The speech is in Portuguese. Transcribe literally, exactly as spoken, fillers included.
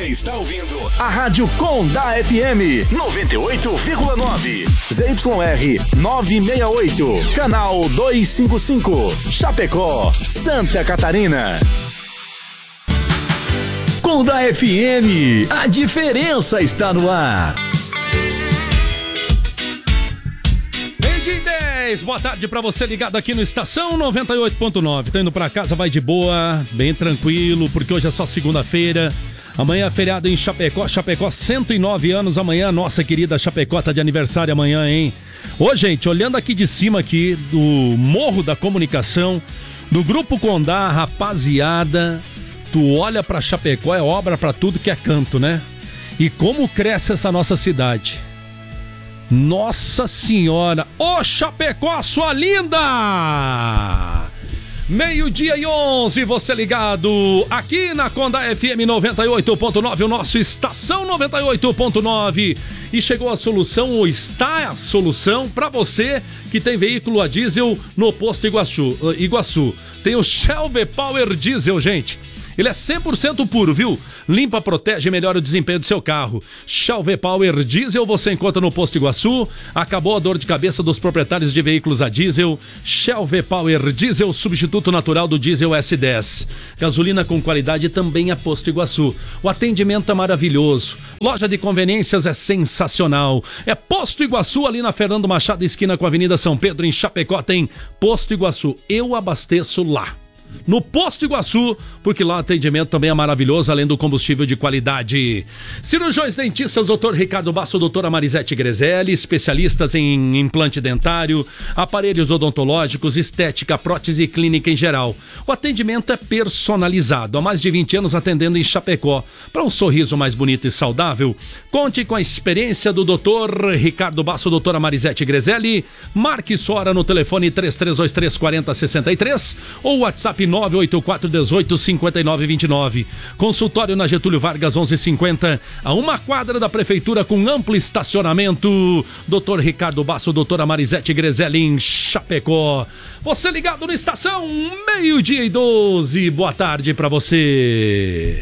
Você está ouvindo a Rádio Condá F M noventa e oito vírgula nove. Z Y R novecentos e sessenta e oito. Canal duzentos e cinquenta e cinco. Chapecó, Santa Catarina. Condá F M, a diferença está no ar. Boa tarde pra você ligado aqui no Estação noventa e oito ponto nove. Tá indo pra casa, vai de boa, bem tranquilo, porque hoje é só segunda-feira. Amanhã é feriado em Chapecó. Chapecó, cento e nove anos amanhã. Nossa querida Chapecó tá de aniversário amanhã, hein? Ô, gente, olhando aqui de cima aqui do Morro da Comunicação, do Grupo Condá, rapaziada, tu olha pra Chapecó, é obra pra tudo que é canto, né? E como cresce essa nossa cidade. Nossa Senhora, ô Chapecó, sua linda! Meio-dia e onze, você ligado aqui na Condá F M noventa e oito ponto nove, o nosso Estação noventa e oito ponto nove. E chegou a solução, ou está a solução, para você que tem veículo a diesel no posto Iguaçu. Iguaçu. Tem o Shell V-Power Diesel, gente. Ele é cem por cento puro, viu? Limpa, protege e melhora o desempenho do seu carro. Shell V-Power Diesel você encontra no Posto Iguaçu. Acabou a dor de cabeça dos proprietários de veículos a diesel. Shell V-Power Diesel, substituto natural do diesel S dez. Gasolina com qualidade também é Posto Iguaçu. O atendimento é maravilhoso. Loja de conveniências é sensacional. É Posto Iguaçu, ali na Fernando Machado, esquina com a Avenida São Pedro, em Chapecó, tem Posto Iguaçu. Eu abasteço lá. No Posto Iguaçu, porque lá o atendimento também é maravilhoso, além do combustível de qualidade. Cirurgiões dentistas, doutor Ricardo Basso, doutora Marisete Grezelli, especialistas em implante dentário, aparelhos odontológicos, estética, prótese e clínica em geral. O atendimento é personalizado, há mais de vinte anos atendendo em Chapecó. Para um sorriso mais bonito e saudável, conte com a experiência do doutor Ricardo Basso, doutora Marisete Grezelli. Marque sua hora no telefone três três dois três, quatro zero seis três ou WhatsApp nove oito quatro um oito, cinco nove dois nove. Consultório na Getúlio Vargas onze cinquenta, a uma quadra da prefeitura com amplo estacionamento. doutor Ricardo Basso, doutora Marisete Grezelli em Chapecó. Você ligado na Estação, meio-dia e doze. Boa tarde pra você.